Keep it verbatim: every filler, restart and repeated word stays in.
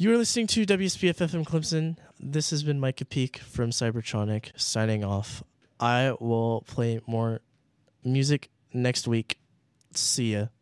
You are listening to W S P F F M Clemson. This has been Micah Peak from Cybertronic signing off. I will play more music next week. See ya.